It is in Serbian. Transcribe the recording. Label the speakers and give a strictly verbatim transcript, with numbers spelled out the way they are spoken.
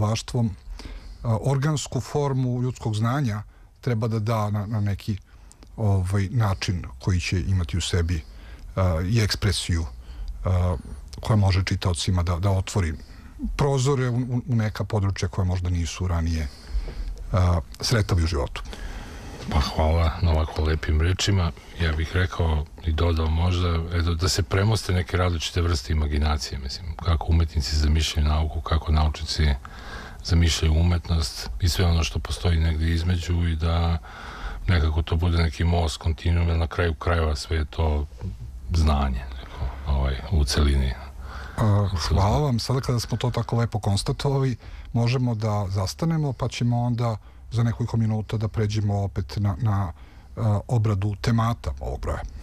Speaker 1: stvaralaštvom, organsku formu ljudskog znanja treba da da na, na neki ovaj, način koji će imati u sebi i ekspresiju koja može čitaocima da, da otvori prozore u, u neka područja koja možda nisu ranije sretali u životu.
Speaker 2: Pa hvala na ovako lepim rečima. Ja bih rekao i dodao možda eto, da se premoste neke različite vrste imaginacije, mislim, kako umetnici zamišljaju nauku, kako naučnici zamišljaju umetnost i sve ono što postoji negdje između i da nekako to bude neki most, kontinuum, jer na kraju krajeva sve je to znanje neko, ovaj, u celini.
Speaker 1: Hvala vam. Sada kada smo to tako lepo konstatovali, možemo da zastanemo, pa ćemo onda za nekoliko minuta da pređemo opet na, na uh, obradu temata ovog broja.